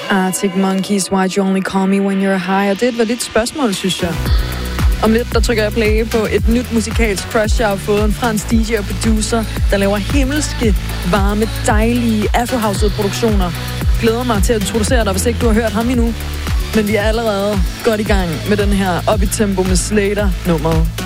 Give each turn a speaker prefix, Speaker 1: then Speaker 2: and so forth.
Speaker 1: Arctic Monkeys, Why'd You Only Call Me When You're High? Og det er et validt spørgsmål, synes jeg. Om lidt, der trykker jeg play på et nyt musikalsk crush, jeg har fået en fransk DJ og producer, der laver himmelske, varme, dejlige, afrohousede produktioner. Glæder mig til at introducere dig, hvis ikke du har hørt ham endnu. Men vi er allerede godt i gang med den her op i tempo med Slater-nummeret.